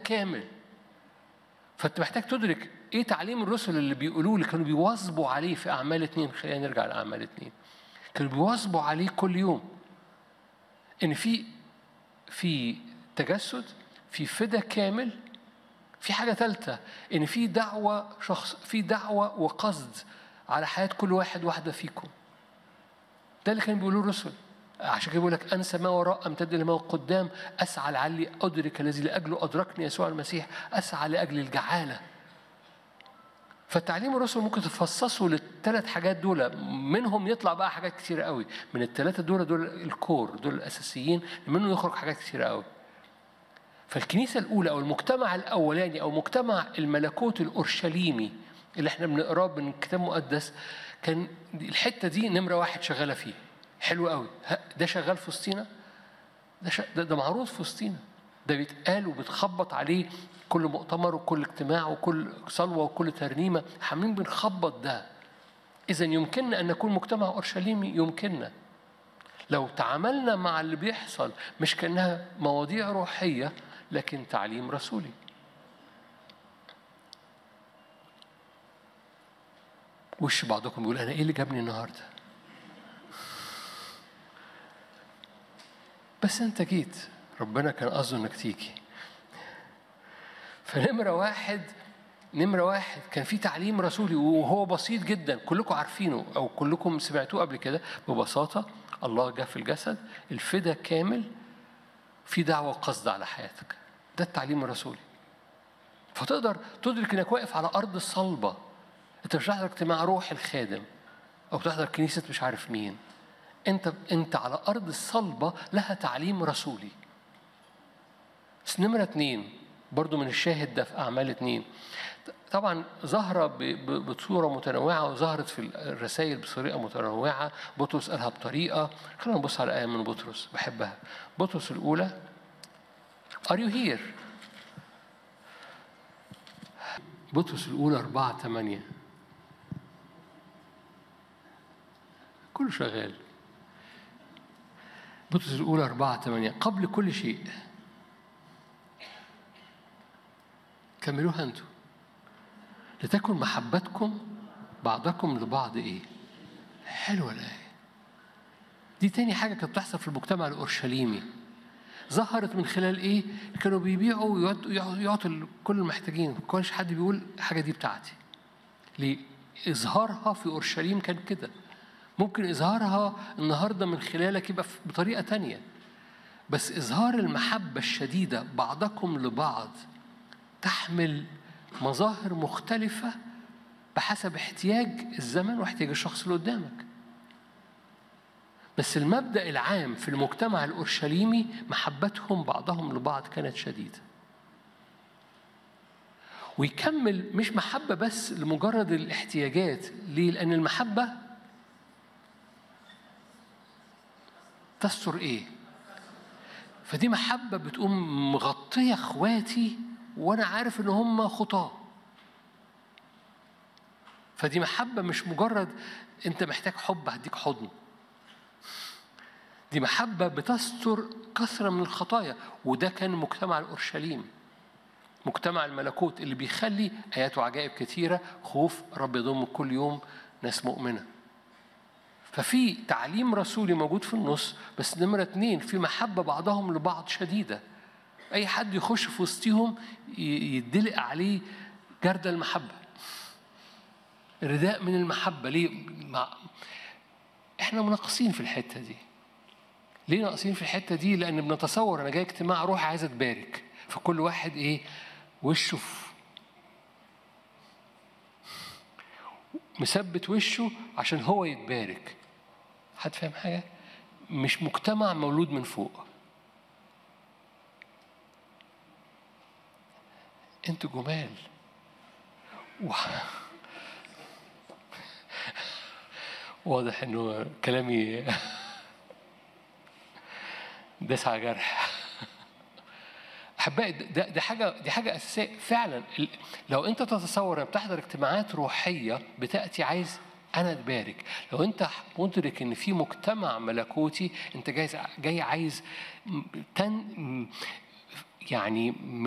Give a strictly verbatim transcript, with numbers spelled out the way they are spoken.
كامل. فأنت محتاج تدرك إيه تعليم الرسل اللي بيقولوه، اللي كانوا بيواظبوا عليه في أعمال اتنين. خلينا نرجع لأعمال اتنين. كانوا بيواظبوا عليه كل يوم، إن في في تجسد، في فدا كامل، في حاجة ثالثة، إن في دعوة شخص، في دعوة وقصد على حياة كل واحد واحدة فيكم. ده اللي كانوا بيقولوه الرسل. عشان كده بيقول لك أنسى ما وراء أمتد لما قدام، أسعى لعلي أدرك الذي لأجله أدركني يسوع المسيح، أسعى لأجل الجعالة. فالتعليم الرسل ممكن تفصصه للثلاث حاجات دول، منهم يطلع بقى حاجات كتيرة قوي. من الثلاثة دول دول الكور، دول الأساسيين، منهم يخرج حاجات كتيرة قوي. فالكنيسة الأولى أو المجتمع الأولاني أو مجتمع الملكوت الأورشليمي اللي احنا بنقراه من الكتاب المقدس، كان الحتة دي نمرة واحد شغالة فيه. حلو قوي. ده شغال في وسطينا، ده, ش... ده, ده معروض في وسطينا، ده بيتقال وبتخبط عليه كل مؤتمر وكل اجتماع وكل صلوة وكل ترنيمة، حاملين بنخبط ده. إذا يمكننا أن نكون مجتمع أورشليمي، يمكننا لو تعاملنا مع اللي بيحصل مش كأنها مواضيع روحية لكن تعليم رسولي. وش بعضكم بيقول أنا إيه اللي جابني النهاردة؟ بس أنت جيت، ربنا كان قصده إنك تيجي. فنمرة واحد نمرة واحد كان في تعليم رسولي، وهو بسيط جدا، كلكم عارفينه أو كلكم سمعتوه قبل كده ببساطة. الله جاء في الجسد، الفدا كامل، في دعوة قصد على حياتك. ده التعليم الرسولي. فتقدر تدرك إنك واقف على أرض الصلبة. أنت مش بتحضر اجتماع روح الخادم أو بتحضر كنيسة مش عارف مين. أنت أنت على أرض الصلبة لها تعليم رسولي. بس نمرة اتنين برضو من الشاهد ده في أعمال اتنين، طبعا ظهر بصورة متنوعة وظهرت في الرسائل بطريقة متنوعة. بطرس قالها بطريقة. خلينا نبص على آية من بطرس بحبها. بطرس الأولى Are you here؟ بطرس الأولى أربعة ثمانية. كله شغال. بطرس الأولى أربعة ثمانية. قبل كل شيء كملوها أنتوا، لتكن محبتكم بعضكم لبعض إيه؟ حلوة الآية دي. تاني حاجة كانت بتحصل في المجتمع الأورشليمي، ظهرت من خلال إيه؟ كانوا بيبيعوا ويعطوا كل المحتاجين، ما كانش حد بيقول حاجة دي بتاعتي. ليه؟ إظهارها في أورشليم كان كده. ممكن إظهارها النهاردة من خلالك يبقى بطريقة تانية، بس إظهار المحبة الشديدة بعضكم لبعض تحمل مظاهر مختلفة بحسب احتياج الزمن واحتياج الشخص اللي قدامك. بس المبدأ العام في المجتمع الأورشليمي محبتهم بعضهم لبعض كانت شديدة. ويكمل مش محبة بس لمجرد الاحتياجات. ليه؟ لأن المحبة تستر إيه؟ فدي محبة بتقوم مغطية إخواتي وأنا عارف إن هم خطاة. فدي محبة مش مجرد أنت محتاج حب هديك حضن، دي محبة بتستر كثرة من الخطايا. وده كان مجتمع الأورشليم، مجتمع الملكوت اللي بيخلي آيات وعجائب كثيرة، خوف رب يضم كل يوم ناس مؤمنة. ففي تعليم رسولي موجود في النص، بس نمرة اتنين في محبة بعضهم لبعض شديدة. أي حد يخش في وسطهم يدلق عليه جرد المحبة، رداء من المحبة. ليه؟ إحنا مناقصين في الحتة دي. ليه ناقصين في الحتة دي؟ لأن بنتصور أنا جاي اجتماع روح عايز أتبارك، فكل واحد إيه وشه مثبت وشه عشان هو يتبارك. حد فاهم حاجة؟ مش مجتمع مولود من فوق. انتوا جمال و... واضح انه كلامي داس على جرح. احبائي ده, ده حاجه دي حاجه اساسيه فعلا. لو انت تتصور انك بتحضر اجتماعات روحيه بتاتي عايز انا اتبارك، لو انت مدرك ان في مجتمع ملكوتي انت جاي جاي عايز تن يعني